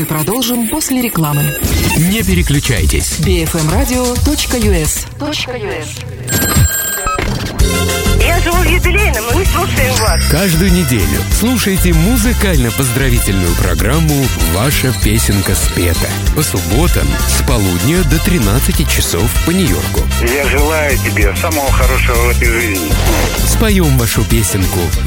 Мы продолжим после рекламы. Не переключайтесь. bfmradio.us. Я живу в юбилейном, и мы слушаем вас. Каждую неделю слушайте музыкально-поздравительную программу «Ваша песенка спета» по субботам с полудня до 13 часов по Нью-Йорку. Я желаю тебе самого хорошего в этой жизни. Споем вашу песенку